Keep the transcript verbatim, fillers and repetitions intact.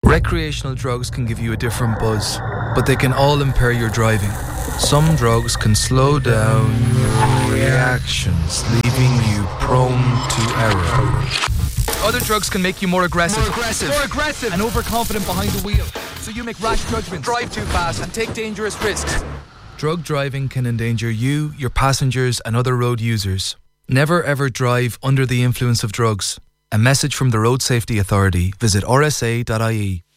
Recreational drugs can give you a different buzz, but they can all impair your driving. Some drugs can slow down your reactions, leaving you prone to error. Other drugs can make you more aggressive. More aggressive. More aggressive. And overconfident behind the wheel. So you make rash judgments. Drive too fast and take dangerous risks. Drug driving can endanger you, your passengers and other road users. Never ever drive under the influence of drugs. A message from the Road Safety Authority. Visit r s a dot i e.